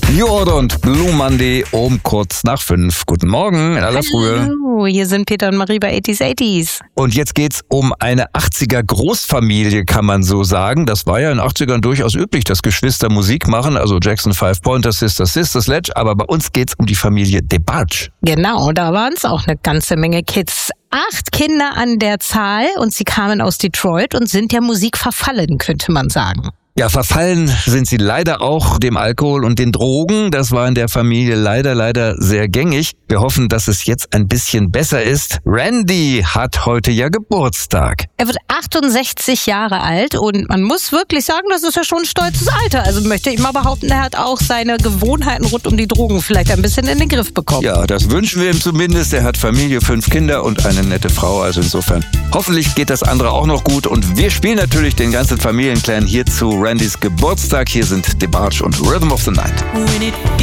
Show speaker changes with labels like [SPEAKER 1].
[SPEAKER 1] New Order und Blue Monday um kurz nach 5. Guten Morgen in aller Frühe.
[SPEAKER 2] Hallo, hier sind Peter und Marie bei 80s.
[SPEAKER 1] Und jetzt geht's um eine 80er Großfamilie, kann man so sagen. Das war ja in den 80ern durchaus üblich, dass Geschwister Musik machen, also Jackson 5 Pointer, Sisters, Sledge. Aber bei uns geht's um die Familie DeBarge.
[SPEAKER 2] Genau, da waren es auch eine ganze Menge Kids. 8 Kinder an der Zahl und sie kamen aus Detroit und sind der Musik verfallen, könnte man sagen.
[SPEAKER 1] Ja, verfallen sind sie leider auch dem Alkohol und den Drogen. Das war in der Familie leider sehr gängig. Wir hoffen, dass es jetzt ein bisschen besser ist. Randy hat heute ja Geburtstag.
[SPEAKER 2] Er wird 68 Jahre alt und man muss wirklich sagen, das ist ja schon ein stolzes Alter. Also möchte ich mal behaupten, er hat auch seine Gewohnheiten rund um die Drogen vielleicht ein bisschen in den Griff bekommen.
[SPEAKER 1] Ja, das wünschen wir ihm zumindest. Er hat Familie, 5 Kinder und eine nette Frau. Also insofern, hoffentlich geht das andere auch noch gut. Und wir spielen natürlich den ganzen Familienclan hier zu Randys Geburtstag. Hier sind DeBarge und Rhythm of the Night.